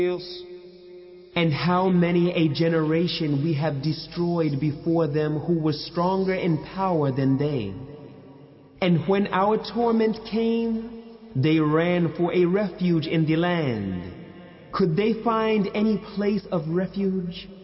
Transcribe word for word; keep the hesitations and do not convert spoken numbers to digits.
And how many a generation we have destroyed before them who were stronger in power than they. And when our torment came, they ran for a refuge in the land. Could they find any place of refuge?